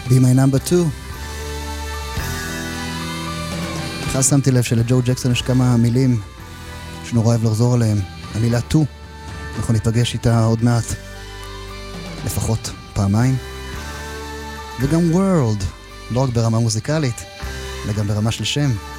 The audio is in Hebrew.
Be My Number 2. בכלל שמתי לב שלג'ו ג'קסון יש כמה מילים שנורא אוהב לחזור עליהם. המילה 2, אנחנו ניפגש איתה עוד מעט, לפחות פעמיים. וגם World, לא רק ברמה מוזיקלית, אלא גם ברמה של שם.